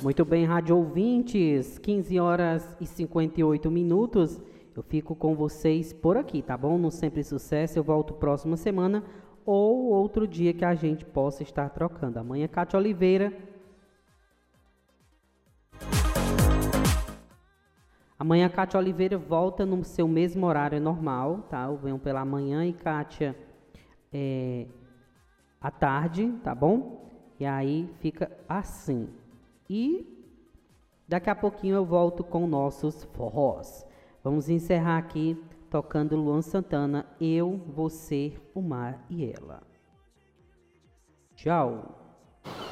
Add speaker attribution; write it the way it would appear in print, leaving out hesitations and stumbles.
Speaker 1: Muito bem, rádio ouvintes, 15 horas e 58 minutos. Eu fico com vocês por aqui, tá bom? No Sempre Sucesso, eu volto próxima semana ou outro dia que a gente possa estar trocando. Amanhã, Cátia Oliveira. Amanhã, Cátia Oliveira volta no seu mesmo horário normal, tá? Eu venho pela manhã e Cátia à tarde, tá bom? E aí fica assim. E daqui a pouquinho eu volto com nossos forrós. Vamos encerrar aqui tocando Luan Santana, Eu, Você, o Mar e Ela. Tchau!